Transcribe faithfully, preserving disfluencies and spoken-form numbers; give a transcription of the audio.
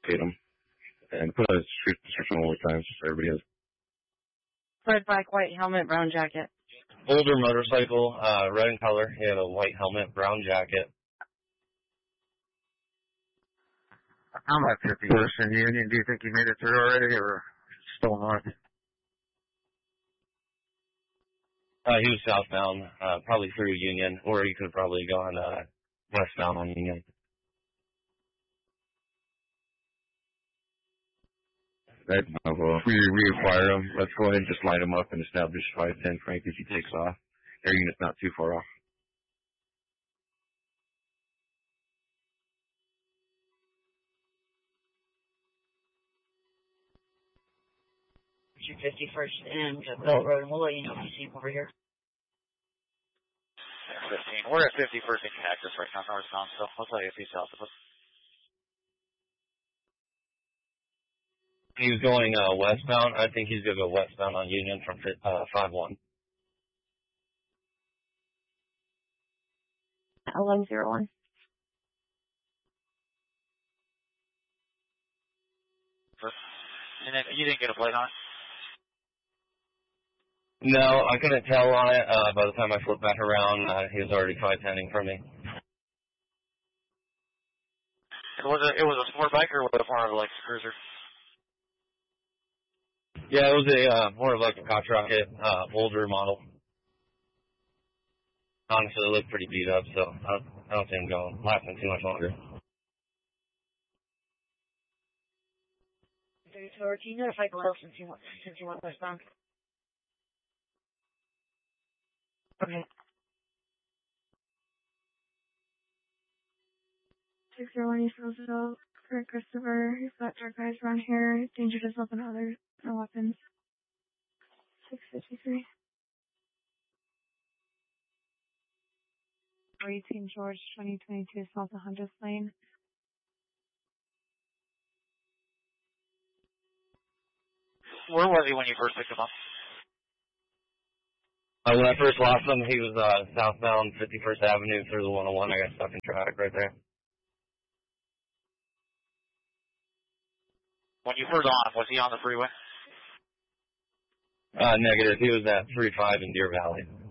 locate him and put a street description one more time so everybody has. Red bike, white helmet, brown jacket. Older motorcycle, uh, red in color. He had a white helmet, brown jacket. I'm at fifty-first in Union. Do you think he made it through already or still north? Uh, he was southbound, uh, probably through Union, or he could have probably gone, uh, westbound on Union. Right, uh, well, if we reacquire him, let's go ahead and just line him up and establish five ten Frank as he takes off. Air unit's not too far off. fifty-first and Belt Road, and we'll let you know if you see him over here. fifteen. We're at fifty-first in Cactus right now, northbound, so I'll tell you if he's south of us. He was going uh, westbound. I think he's going to go westbound on Union from uh, five one. eleven zero one. And then you didn't get a plate on it? No, I couldn't tell on it. Uh, by the time I flipped back around, uh, he was already five ten from me. It was a, it was a sport bike or was it more of like a cruiser? Yeah, it was a uh, more of like a Koch Rocket, uh, older model. Honestly, it looked pretty beat up, so I don't, I don't see him going lasting too much longer. thirty-four, can you notify Glenn since you want since you want westbound? Okay. six zero one East Roosevelt, Kurt Christopher, he's got dark eyes, brown hair, danger to himself and others, no weapons. six fifty-three. eighteen George, twenty twenty-two, south of Hunter's Lane. Where was he when you first picked him up? Uh, when I first lost him, he was uh, southbound fifty-first Avenue through the one oh one. I got stuck in traffic right there. When you first on him, was he on the freeway? Uh, negative. He was at three five in Deer Valley.